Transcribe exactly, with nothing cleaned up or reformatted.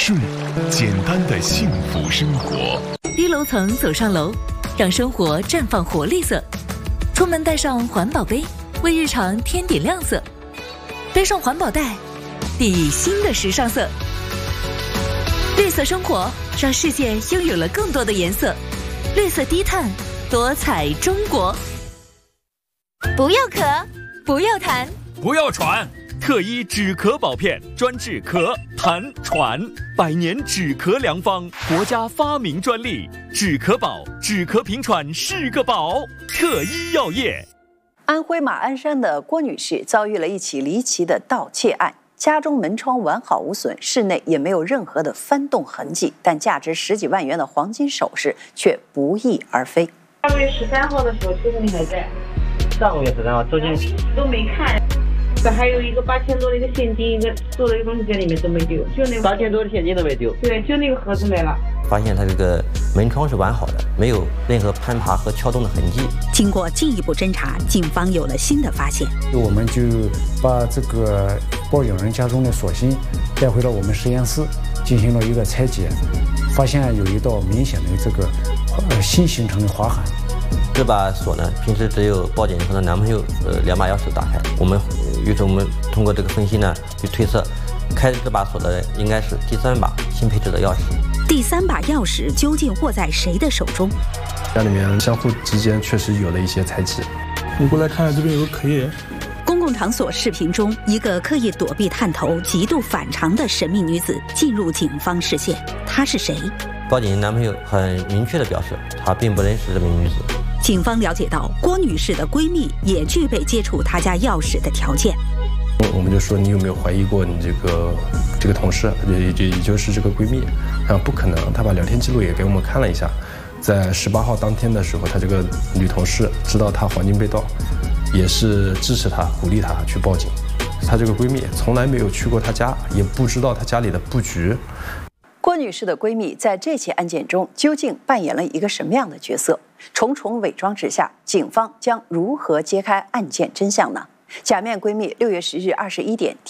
顺，简单的幸福生活。 低楼层走上楼，让生活绽放活力色。出门带上环保杯，为日常添点亮色。背上环保袋，熠熠新的时尚色。绿色生活让世界拥有了更多的颜色。绿色低碳，多彩中国。 不要咳，不要痰， 不要喘。特一止咳宝片专治咳、痰、喘，百年止咳良方，国家发明专利。止咳宝，止咳平喘是个宝。特一药业。 安徽马鞍山的郭女士遭遇了一起离奇的盗窃案，家中门窗完好无损，室内也没有任何的翻动痕迹，但价值十几万元的黄金首饰却不翼而飞。 上个月十三号的时候，确实你还在。 上个月十三号，周天都没看。还有一个八千多的一个现金，一个所有的东西在里面都没丢，就那个八千多的现金都没丢。 对，就那个盒子没了。 发现它这个门窗是完好的，没有任何攀爬和撬动的痕迹。 经过进一步侦查，警方有了新的发现。 我们就把这个报警人家中的锁芯带回了我们实验室，进行了一个拆解，发现有一道明显的这个呃新形成的划痕。 这把锁呢，平时只有报警人和她男朋友呃两把钥匙打开。我们于是我们通过这个分析呢，去推测，开这把锁的人应该是第三把新配置的钥匙。 第三把钥匙究竟握在谁的手中？ 家里面相互之间确实有了一些猜忌。 你过来看，这边有个可以。 公共场所视频中，一个刻意躲避探头、极度反常的神秘女子进入警方视线。她是谁？ 报警人男朋友很明确地表示，他并不认识这名女子。 警方了解到，郭女士的闺蜜也具备接触她家钥匙的条件。 我们就说，你有没有怀疑过你这个这个同事，也也也就是这个闺蜜？啊，不可能。她把聊天记录也给我们看了一下，在十八号当天的时候，她这个女同事知道她黄金被盗，也是支持她、鼓励她去报警。她这个闺蜜从来没有去过她家，也不知道她家里的布局。 郭女士的闺蜜在这起案件中究竟扮演了一个什么样的角色？重重伪装之下，警方将如何揭开案件真相呢？假面闺蜜六月十日二十一点。